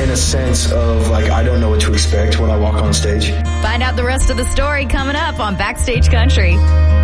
in a sense of like, I don't know what to expect when I walk on stage. Find out the rest of the story coming up on Backstage Country.